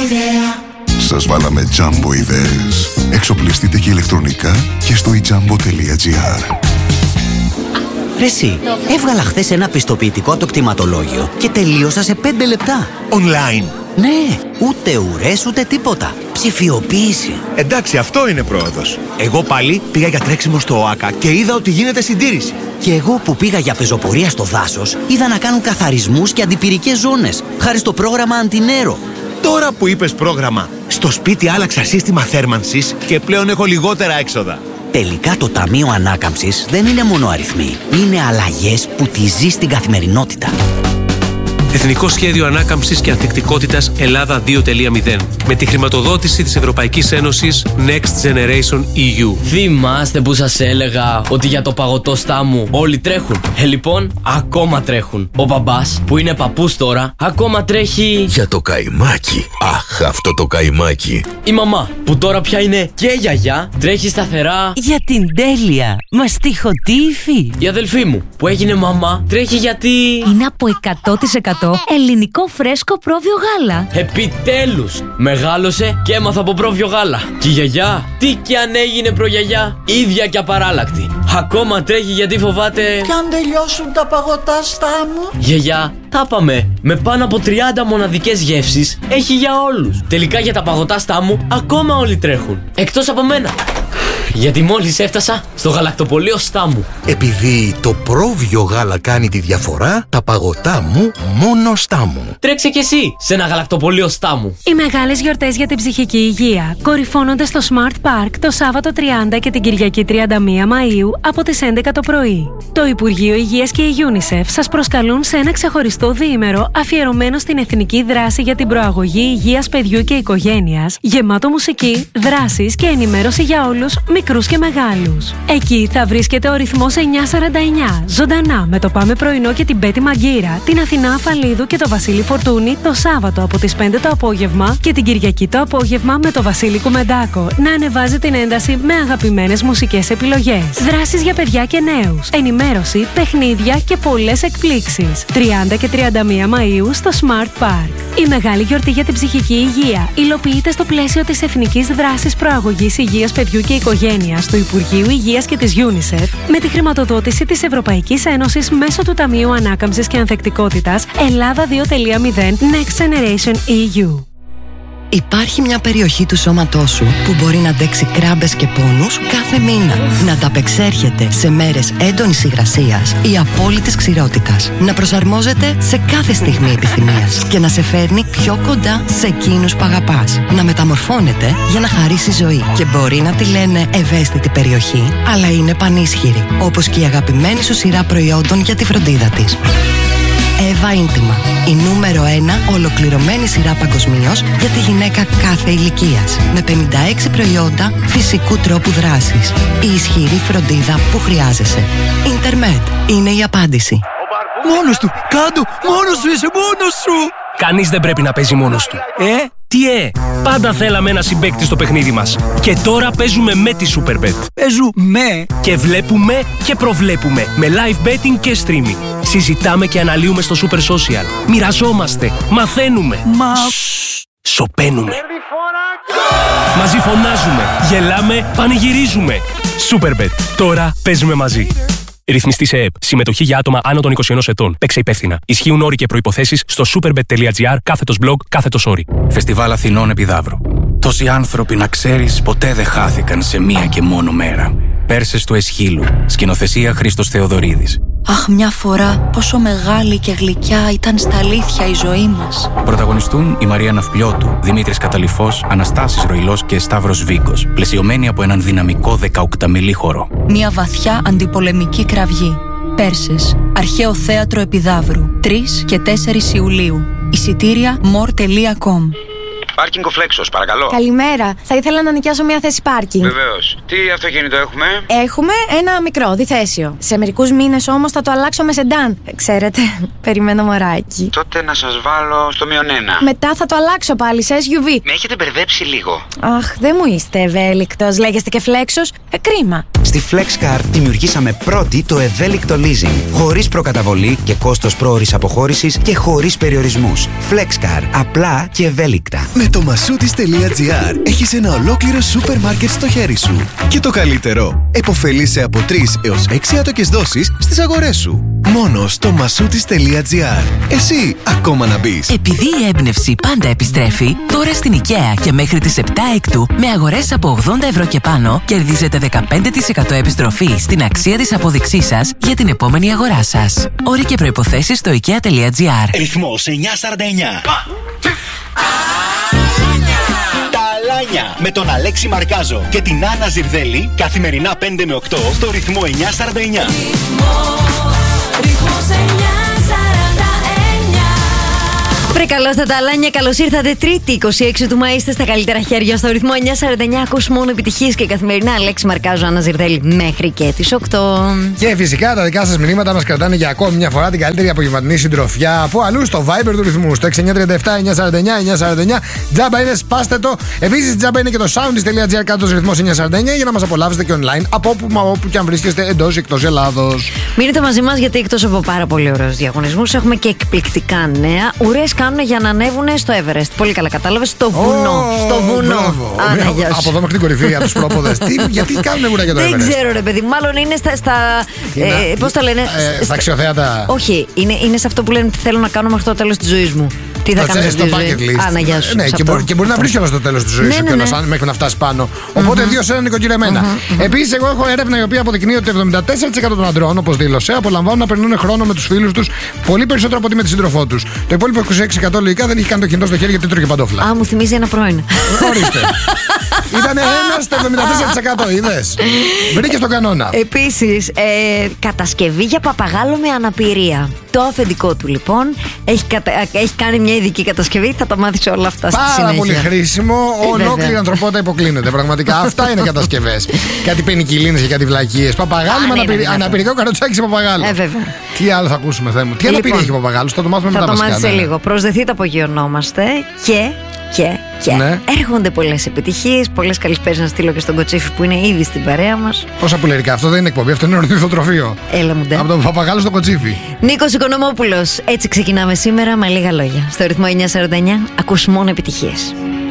ιδέα. Σας βάλαμε Jumbo ιδέες. Εξοπλιστείτε και ηλεκτρονικά και στο ejumbo.gr. Ρε εσύ, έβγαλα χθες ένα πιστοποιητικό από το κτηματολόγιο και τελείωσα σε 5 λεπτά. Online. Ναι, ούτε ουρές ούτε τίποτα. Ψηφιοποίηση. Εντάξει, αυτό είναι πρόοδος. Εγώ πάλι πήγα για τρέξιμο στο ΟΑΚΑ και είδα ότι γίνεται συντήρηση. Και εγώ που πήγα για πεζοπορία στο δάσος, είδα να κάνουν καθαρισμούς και αντιπυρικές ζώνες, χάρη στο πρόγραμμα Αντινέρο. Τώρα που είπες πρόγραμμα, στο σπίτι άλλαξα σύστημα θέρμανσης και πλέον έχω λιγότερα έξοδα. Τελικά το Ταμείο Ανάκαμψης δεν είναι μόνο αριθμοί. Είναι αλλαγές που τη ζει στην καθημερινότητα. Εθνικό Σχέδιο Ανάκαμψης και Ανθεκτικότητας Ελλάδα 2.0. Με τη χρηματοδότηση της Ευρωπαϊκής Ένωσης Next Generation EU. Θυμάστε που σας έλεγα ότι για το παγωτό στάμου όλοι τρέχουν? Λοιπόν, ακόμα τρέχουν. Ο μπαμπάς, που είναι παππούς τώρα, ακόμα τρέχει για το καϊμάκι. Αχ, αυτό το καϊμάκι. Η μαμά, που τώρα πια είναι και γιαγιά, τρέχει σταθερά για την τέλεια μαστιχωτή υφή. Η αδελφή μου, που έγινε μαμά, τρέχει γιατί είναι από 100% ελληνικό φρέσκο πρόβιο γάλα. Επιτέλους! Μεγάλωσε και έμαθα από πρόβιο γάλα. Και η γιαγιά, τι κι αν έγινε προγιαγιά, ίδια και απαράλλακτη. Ακόμα τρέχει γιατί φοβάται Κι αν τελειώσουν τα παγωτά στάμου. Γιαγιά, τα πάμε. Με πάνω από 30 μοναδικές γεύσεις έχει για όλους. Τελικά για τα παγωτά στάμου ακόμα όλοι τρέχουν. Εκτός από μένα. Γιατί μόλις έφτασα στο γαλακτοπωλείο Στάμου. Επειδή το πρόβιο γάλα κάνει τη διαφορά, τα παγωτά μου μόνο Στάμου. Τρέξε κι εσύ σε ένα γαλακτοπωλείο Στάμου. Οι μεγάλες γιορτές για την ψυχική υγεία κορυφώνονται στο Smart Park το Σάββατο 30 και την Κυριακή 31 Μαΐου από τις 11 το πρωί. Το Υπουργείο Υγείας και η UNICEF σας προσκαλούν σε ένα ξεχωριστό διήμερο αφιερωμένο στην εθνική δράση για την προαγωγή υγείας παιδιού και οικογένειας, γεμάτο μουσική, δράσεις και ενημέρωση για όλους, μικρούς και μεγάλους. Εκεί θα βρίσκεται ο ρυθμός 949, ζωντανά με το Πάμε Πρωινό και την Πέτη Μαγκύρα, την Αθηνά Αφαλίδου και το Βασίλη Φορτούνη το Σάββατο από τις 5 το απόγευμα και την Κυριακή το απόγευμα με το Βασίλη Κουμεντάκο να ανεβάζει την ένταση με αγαπημένες μουσικές επιλογές. Δράσεις για παιδιά και νέους, ενημέρωση, παιχνίδια και πολλές εκπλήξεις. 30 και 31 Μαΐου στο Smart Park. Η μεγάλη γιορτή για την ψυχική υγεία υλοποιείται στο πλαίσιο της Εθνικής Δράσης Προαγωγής Υγείας Παιδιού και Οικογένειας του Υπουργείου Υγείας και της UNICEF με τη χρηματοδότηση της Ευρωπαϊκής Ένωσης μέσω του Ταμείου Ανάκαμψης και Ανθεκτικότητας Ελλάδα 2.0 Next Generation EU. Υπάρχει μια περιοχή του σώματός σου που μπορεί να αντέξει κράμπες και πόνους κάθε μήνα. Να ανταπεξέρχεται σε μέρες έντονης υγρασίας ή απόλυτης ξηρότητας. Να προσαρμόζεται σε κάθε στιγμή επιθυμίας και να σε φέρνει πιο κοντά σε εκείνους που αγαπάς. Να μεταμορφώνεται για να χαρίσει ζωή. Και μπορεί να τη λένε ευαίσθητη περιοχή, αλλά είναι πανίσχυρη. Όπως και η αγαπημένη σου σειρά προϊόντων για τη φροντίδα της. Εύα Ίντιμα, η νούμερο 1 ολοκληρωμένη σειρά παγκοσμίως για τη γυναίκα κάθε ηλικίας. Με 56 προϊόντα φυσικού τρόπου δράσης. Η ισχυρή φροντίδα που χρειάζεσαι. Ιντερμετ είναι η απάντηση. Μόνος του! Κάντο! Μόνος σου είσαι! Μόνος σου! Κανείς δεν πρέπει να παίζει μόνος του. Τι πάντα θέλαμε ένα συμπαίκτη στο παιχνίδι μας. Και τώρα παίζουμε με τη Superbet. Παίζουμε! Και βλέπουμε και προβλέπουμε με live betting και streaming. Συζητάμε και αναλύουμε στο Super Social. Μοιραζόμαστε, μαθαίνουμε. Σωπαίνουμε. Μαζί φωνάζουμε, γελάμε, πανηγυρίζουμε. Superbet. Τώρα παίζουμε μαζί. Ρυθμιστή σε ΕΕΠ. Συμμετοχή για άτομα άνω των 21 ετών. Παίξε υπεύθυνα. Ισχύουν όροι και προϋποθέσεις στο superbet.gr/blog/όροι. Φεστιβάλ Αθηνών Επιδαύρου. Τόσοι άνθρωποι, να ξέρεις, ποτέ δεν χάθηκαν σε μία και μόνο μέρα. Πέρσες του Εσχύλου. Σκηνοθεσία Χρήστος Θεοδωρίδης. Αχ, μια φορά πόσο μεγάλη και γλυκιά ήταν στα αλήθεια η ζωή μας. Πρωταγωνιστούν η Μαρία Ναυπλιώτου, Δημήτρης Καταλυφός, Αναστάσης Ροϊλός και Σταύρος Βίγκος, πλαισιωμένοι από έναν δυναμικό 18μελή χορό. Μια βαθιά αντιπολεμική κραυγή. Πέρσες, Αρχαίο Θέατρο Επιδαύρου, 3 και 4 Ιουλίου. Εισιτήρια more.com. Πάρκινγκ ο Φλέξος, παρακαλώ. Καλημέρα. Θα ήθελα να νοικιάσω μια θέση πάρκινγκ. Βεβαίως. Τι αυτοκίνητο έχουμε? Έχουμε ένα μικρό, διθέσιο. Σε μερικούς μήνες όμως θα το αλλάξω με σεντάν. Ξέρετε, περιμένω μωράκι. Τότε να σας βάλω στο -1. Μετά θα το αλλάξω πάλι σε SUV. Με έχετε μπερδέψει λίγο. Αχ, δεν μου είστε ευέλικτος. Λέγεστε και Φλέξος. Κρίμα. Στη FlexCar δημιουργήσαμε πρώτη το ευέλικτο leasing. Χωρίς προκαταβολή και κόστος πρόωρης αποχώρησης και χωρίς περιορισμούς. FlexCar. Απλά και ευέλικτα. Με το masoutis.gr έχεις ένα ολόκληρο σούπερ μάρκετ στο χέρι σου. Και το καλύτερο, επωφελείσαι από 3 έως 6 άτοκες δόσεις στις αγορές σου. Μόνο στο masoutis.gr. Εσύ ακόμα να μπεις. Επειδή η έμπνευση πάντα επιστρέφει, τώρα στην IKEA και μέχρι τις 7 Έκτου, με αγορές από 80 ευρώ και πάνω, κερδίζετε 15% επιστροφή στην αξία της απόδειξής σας για την επόμενη αγορά σας. Όροι και προϋποθέσεις στο IKEA.gr. Ρυθμός 949. Τα Αλάνια με τον Αλέξη Μαρκάζο και την Άννα Ζιρδέλη καθημερινά 5 με 8 στο ρυθμό 949. Ρυθμός 949. Βρε καλώς τα Αλάνια, καλώς ήρθατε. Τρίτη 26 του Μαΐ, είστε στα καλύτερα χέρια στο ρυθμό 949. Ακούς μόνο επιτυχίες και καθημερινά Αλέξη Μαρκάζο, Άννα Ζιρδέλη μέχρι και τις 8. Και φυσικά τα δικά σας μηνύματα μας κρατάνε για ακόμη μια φορά την καλύτερη απογευματινή συντροφιά από αλλού στο Viber του ρυθμού. Στο 6937-949-949. Τζάμπα είναι, σπάστε το. Επίσης τζάμπα είναι και το soundis.gr κάτω στο ρυθμός 949 για να μας απολαύσετε και online από όπου και αν βρίσκεστε εντός ή εκτός Ελλάδος. Μείνετε μαζί μας γιατί εκτός από πάρα πολύ ωραίους διαγωνισμούς έχουμε και εκπληκτικά νέα. Ουρές κάνουν για να ανέβουν στο Everest. Πολύ καλά κατάλαβες. Στο βουνό. Στο βουνό. Από εδώ μέχρι την κορυφή, από τους πρόποδες. Γιατί κάνουν ουρά για το Everest? Δεν ξέρω, ρε παιδί. Μάλλον είναι στα. Πώς το λένε? Στα αξιοθέατα. Όχι. Είναι σε αυτό που λένε τι θέλω να κάνω μέχρι το τέλος της ζωής μου. Τι θα κάνω στο bucket list. Άνα, γεια σου. Ναι, και μπορεί να βρει κιόλας το τέλος της ζωής σου μέχρι να φτάσει πάνω. Οπότε 2 σε 1 νοικοκυρεμένα. Επίσης, εγώ έχω έρευνα η οποία αποδεικνύει ότι το 74% των αντρών, όπως δήλωσε, απολαμβάνουν να περνούν χρόνο με τους φίλους τους πολύ περισσότερο από ότι με τη σύντροφό τους. Το υπόλοιπο 26% λογικά δεν έχει καν το κινητό στο χέρι γιατί τρώγε παντόφλα. Α, μου θυμίζει ένα πρώην. Ορίστε. Ήταν ένα στο 74%, είδες. Βρήκε τον κανόνα. Επίσης, κατασκευή για παπαγάλο με αναπηρία. Το αφεντικό του λοιπόν έχει κάνει μια ειδική κατασκευή. Θα τα μάθεις όλα αυτά στη συνέχεια. Πάρα πολύ χρήσιμο. Ολόκληρη η ανθρωπότητα υποκλίνεται. Πραγματικά αυτά είναι κατασκευές. Κάτι πενικυλίνες και κάτι βλακίες. Παπαγάλο με αναπηρικό καροτσάκι σε παπαγάλο. Τι άλλο θα ακούσουμε, Θεέ μου? Τι αναπηρία έχει παπαγάλο? Θα το μάθουμε μετά. Θα το μάθεις σε λίγο. Προσδεθείτε, απογειωνόμαστε και. Ναι. Έρχονται πολλές επιτυχίες. Πολλές καλησπέρες να στείλω και στον Κοτσίφη που είναι ήδη στην παρέα μας. Πόσα πουλερικά, αυτό δεν είναι εκπομπή, αυτό είναι ορνηθοτροφείο. Έλα μου ντε. Από τον παπαγάλο στο Κοτσίφη. Νίκος Οικονομόπουλος. Έτσι ξεκινάμε σήμερα με λίγα λόγια. Στο ρυθμό 949 ακούς μόνο επιτυχίες.